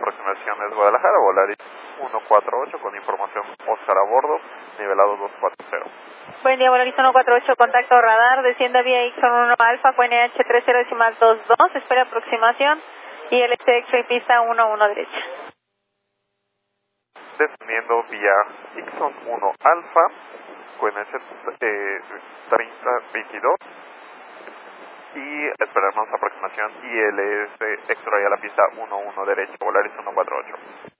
aproximación es Guadalajara, Volaris 148 con información Oscar a bordo, nivelado 240. Buen día, Volaris 148, contacto radar, descienda vía Ixon 1 Alfa, QNH 30.22, espera aproximación y el X-ray pista 11 derecha. Descendiendo vía Ixon 1 Alfa, QNH 3022 y esperamos aproximación ILS X-ray a la pista 11 derecha, Volaris 148.